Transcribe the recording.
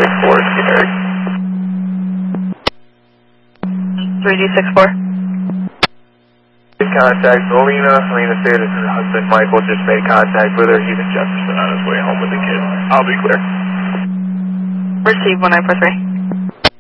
3D64 is Gary. 3D64. Contact Alina. Alina stated her husband Michael just made contact with her. He's in Jefferson on his way home with the kid. I'll be clear. Receive 1943.